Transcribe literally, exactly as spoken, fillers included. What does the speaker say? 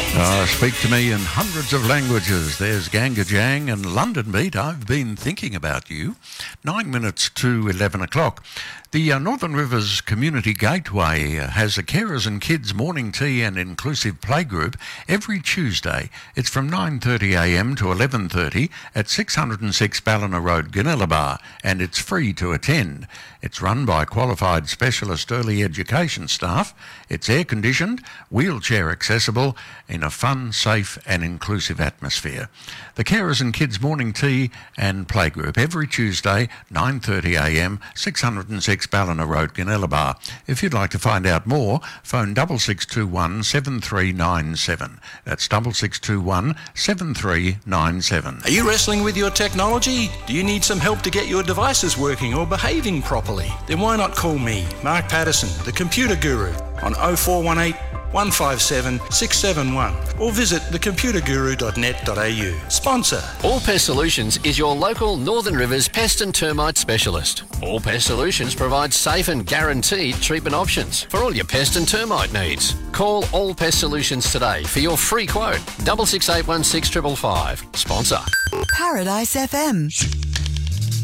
Uh, speak to me in hundreds of languages. There's Ganga Jang and London Beat. I've been thinking about you. Nine minutes to eleven o'clock. The uh, Northern Rivers Community Gateway uh, has a carers and kids morning tea and inclusive playgroup every Tuesday. It's from nine thirty a m to eleven thirty at six oh six Ballina Road, Gunnellabar, and it's free to attend. It's run by qualified specialist early education staff. It's air-conditioned, wheelchair accessible, in a fun, safe and inclusive atmosphere. The Carers and Kids Morning Tea and Playgroup every Tuesday, nine thirty a m, six oh six Ballina Road, Gunnellabar. If you'd like to find out more, phone six six two one, seven three nine seven. That's six six two one, seven three nine seven. Are you wrestling with your technology? Do you need some help to get your devices working or behaving properly? Then why not call me, Mark Patterson, the Computer Guru, on oh four one eight, one five seven, six seven one, or visit the computer guru dot net dot a u. Sponsor. All Pest Solutions is your local Northern Rivers pest and termite specialist. All Pest Solutions provides safe and guaranteed treatment options for all your pest and termite needs. Call All Pest Solutions today for your free quote. six six eight one six five five five. Sponsor. Paradise F M.